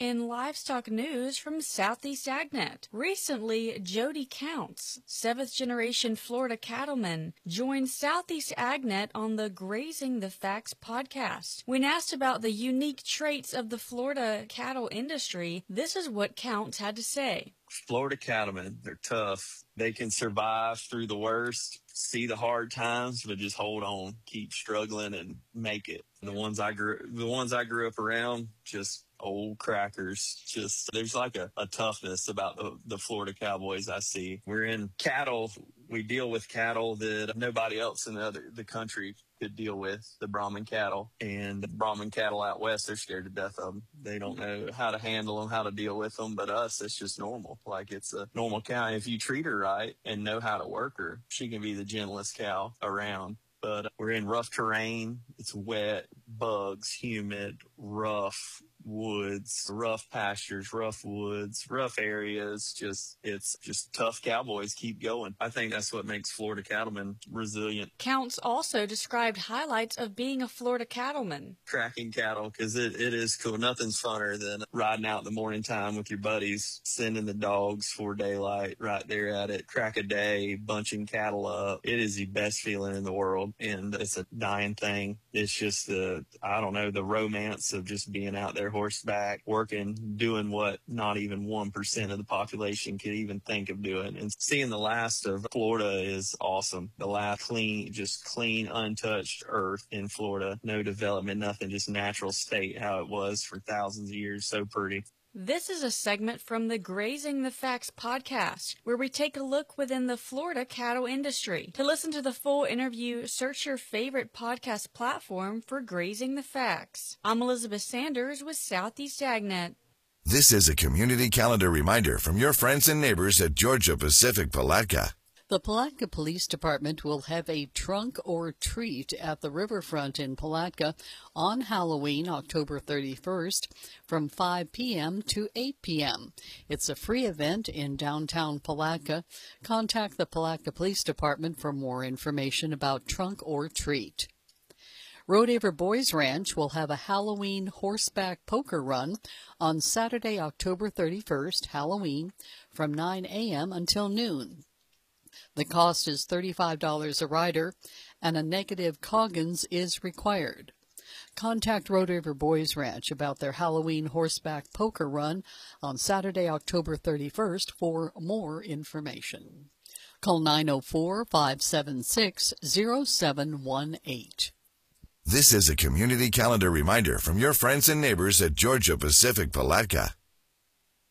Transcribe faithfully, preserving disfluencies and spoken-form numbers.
In livestock news from Southeast AgNet, recently Jody Counts, seventh-generation Florida cattleman, joined Southeast AgNet on the Grazing the Facts podcast. When asked about the unique traits of the Florida cattle industry, this is what Counts had to say. Florida cattlemen, they're tough. They can survive through the worst, see the hard times, but just hold on, keep struggling and make it. The ones I grew, the ones I grew up around, just old crackers. Just there's like a, a toughness about the, the Florida cowboys I see. We're in cattle. We deal with cattle that nobody else in the other the country could deal with, the Brahman cattle. And the Brahman cattle out west, they're scared to death of them. They don't know how to handle them, how to deal with them. But us, it's just normal. Like it's a normal cow. If you treat her right and know how to work her, she can be the gentlest cow around. But we're in rough terrain. It's wet, bugs, humid, rough woods, rough pastures, rough woods, rough areas. Just, it's just tough cowboys keep going. I think that's what makes Florida cattlemen resilient. Counts also described highlights of being a Florida cattleman. Tracking cattle, because it, it is cool. Nothing's funner than riding out in the morning time with your buddies, sending the dogs for daylight right there at it, crack a day, bunching cattle up. It is the best feeling in the world, and it's a dying thing. It's just the, I don't know, the romance of just being out there horseback, working, doing what not even one percent of the population could even think of doing. And seeing the last of Florida is awesome. The last clean, just clean, untouched earth in Florida. No development, nothing, just natural state how it was for thousands of years. So pretty. This is a segment from the Grazing the Facts podcast, where we take a look within the Florida cattle industry. To listen to the full interview, search your favorite podcast platform for Grazing the Facts. I'm Elizabeth Sanders with Southeast AgNet. This is a community calendar reminder from your friends and neighbors at Georgia Pacific Palatka. The Palatka Police Department will have a trunk or treat at the riverfront in Palatka on Halloween, October thirty-first, from five p.m. to eight p.m. It's a free event in downtown Palatka. Contact the Palatka Police Department for more information about trunk or treat. Rodeheaver Boys Ranch will have a Halloween horseback poker run on Saturday, October thirty-first, Halloween, from nine a.m. until noon. The cost is thirty-five dollars a rider, and a negative Coggins is required. Contact Rodeheaver Boys Ranch about their Halloween horseback poker run on Saturday, October thirty-first for more information. Call nine oh four, five seven six, oh seven one eight. This is a community calendar reminder from your friends and neighbors at Georgia Pacific Palatka.